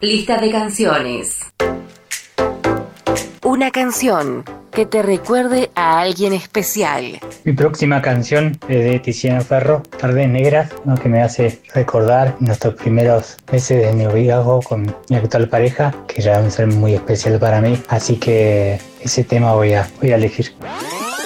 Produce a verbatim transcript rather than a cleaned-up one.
Lista de canciones. Una canción que te recuerde a alguien especial. Mi próxima canción es de Tiziano Ferro, Tardes Negras, ¿no? Que me hace recordar nuestros primeros meses de noviazgo con mi actual pareja, que ya va a ser muy especial para mí. Así que ese tema voy a, voy a elegir.